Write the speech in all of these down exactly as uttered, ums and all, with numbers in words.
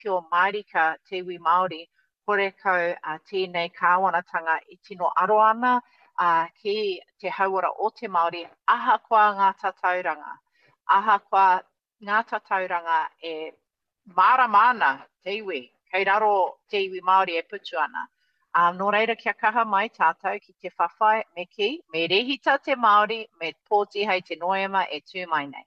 pio Marika te iwi Māori, hore kau uh, tēnei kāwanatanga i tino aro ana uh, ki te hauora o te Māori, aha koa ngā tatauranga. Aha koa ngā tatauranga e māramana te iwi, kei raro te iwi Māori e putu ana. Um, nō reira kia kaha mai tātou ki te whawhai me ki, me rehita te Māori, me pōti hei te noema e tū mai nei.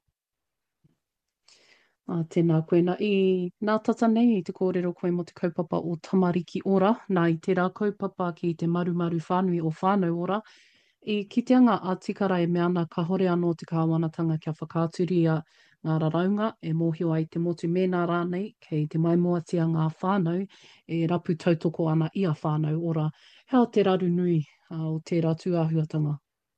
A tēnā koe na i nā tata nei i te kōrero koe mo te kaupapa o Tamariki ora, nā i tērā kaupapa ki te marumaru whānui o whānau ora, i kiteanga a tikara e meana ka hore anō te kāwanatanga kia whakāturia ngā raraunga, e mōhio ai te motu mēnā rānei, kei te maimuatia ngā whānau, e rapu tautoko ana i a whānau ora. Hea te raru nui uh, o tērā tūāhuatanga.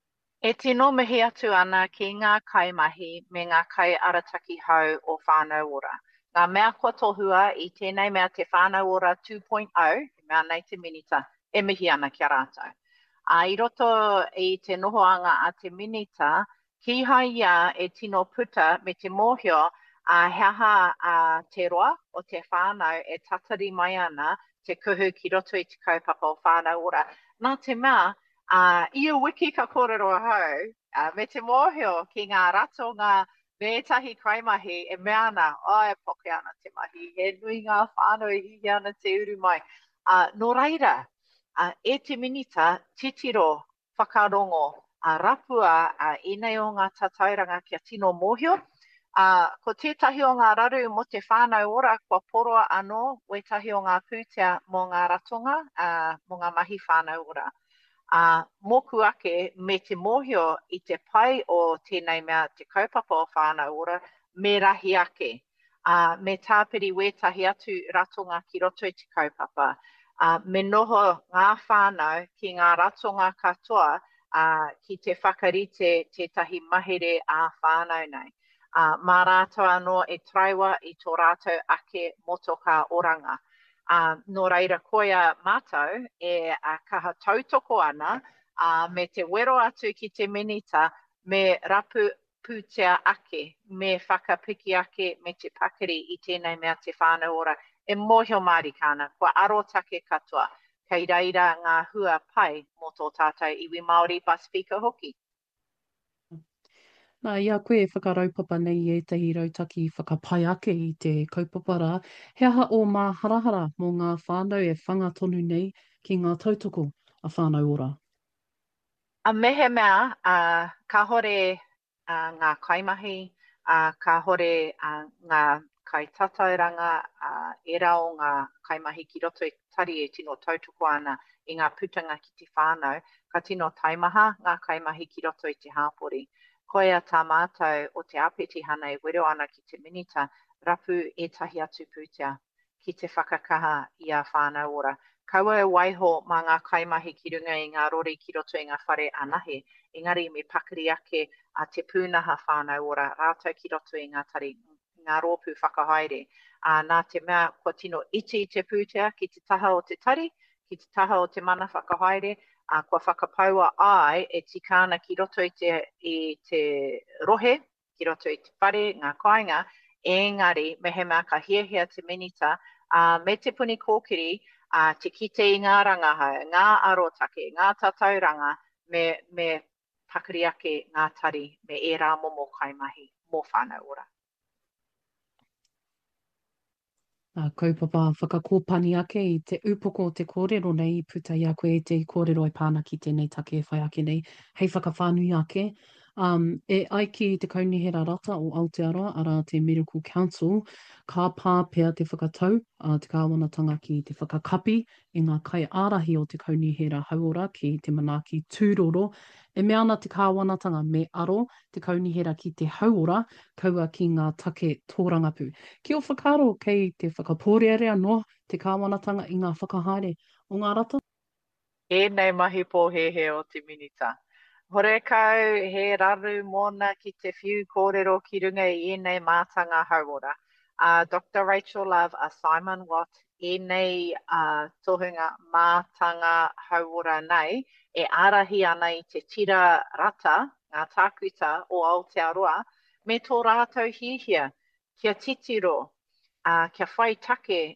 E tino mihi atu ana ki ngā kaimahi me ngā kai arataki hau o whānau ora. Ngā mea kua tohua i tēnei mea te whānau ora two point oh, mea nei te minita, e mihi ana kia rātou. A i roto i te nohoanga a te minita, ki hai ia e tino puta me te mōhio a heaha a te roa o te whānau e tatari mai ana te kuhu ki roto i te kaupapa o whānau ora. Nā te mea, Uh, ia wiki ka kōrero hau, uh, me te mōhio ki ngā ratonga me tahi kaimahi e mea ana, o e poke ana te mahi, he nui ngā whānau e hihi ana te uru mai. Uh, no reira, uh, e te minita titiro whakarongo a uh, rapua uh, i nei o ngā tatauranga kia tino mōhio. Uh, ko tētahi o ngā raru mo te whānau ora, kua poroa anō, we tahi o ngā pūtea mo ngā ratonga, uh, mo ngā mahi whānau ora. Uh, moku ake me te mōhio i te pai o tēnei mea te kaupapa o whānau ora me rahi ake. Uh, me tāpiri wētahi atu ratonga ki roto i te kaupapa. Uh, me noho ngā whānau ki ngā ratonga katoa uh, ki te whakarite tētahi mahere a whānau nei. Uh, mā rātou anō e traiwa i tō rātou ake motoka oranga. Uh, no reira koia mātou e uh, kaha tautoko ana uh, me te wero atu ki te minita me rapu pūtea ake, me whakapiki ake me te pakiri i tēnei mea te whānau ora. E mōhio Marikana, kua aro take katoa, kei reira ngā hua pai mo tō tātou iwi Māori Pasifika hoki. Nā, ia koe e whakaraupapa nei e tehi rautaki whakapai ake i te kaupapara. He aha o mā harahara mō ngā whānau e whangatonu nei ki ngā tautoko a whānau ora. A mehe mea, uh, ka hore uh, ngā kaimahi, uh, ka hore uh, ngā kai tatauranga, uh, e rao ngā kaimahi ki roto i tari e tino tautoko ana i ngā putanga ki te whānau, ka tino taimaha ngā kaimahi ki roto i te hāpori. Koia tā mātou o te apeti hana e wero ana ki te minita, rapu e tahi atu pūtea ki te whakakaha i a whānau ora. Kaua e waiho mā ngā kaimahi ki runga i ngā rori ki roto i ngā whare anahe, engari me pakari ake a te pūnaha whānau ora, rātou ki roto i ngā tari, ngā rōpū whakahaere. A nā te mea kua tino iti i te pūtea ki te taha o te tari, ki te taha o te mana whakahaere, a kua whakapaua ai e tikana ki roto i te, i te rohe, ki roto i te whare, ngā kāinga, engari mehe mea ka hiahia te minita, a me te puni kōkiri, a te kite i ngā rangahau, ngā arotake, ngā tatauranga, me, me pakari ake ngā tari, me e rā momo kaimahi, mō whānau ora. Uh, kaupapa whakakōpani ake i te upoko o te kōrero nei, puta i a koe te kōrero e pāna ki tēnei take e whai ake nei, hei whakawhānui ake. Um, e aiki te kaunihera rata o Aotearoa, ara te Medical Council, ka pā pea te whakatau, uh, te kāwanatanga ki te whakakapi, i ngā kai ārahi o te kaunihera hauora ki te manaaki tūroro, e mea ana te kāwanatanga me aro, te kaunihera ki te hauora, kaua ki ngā take tōrangapu. Ki o whakaro kei te whakaporearea noa, te kāwanatanga i ngā whakahaere o ngā rata? E nei mahi pōhehe o te minita. Hore kau he raru mōna ki te whiu kōrero ki runga i enei mātanga hauora. Uh, Doctor Rachel Love a Simon Watt enei uh, tohunga mātanga hauora nei e arahi ana i te tira rata, ngā tākuta o Aotearoa, me tō rātou hihia, kia titiro, a kia whai take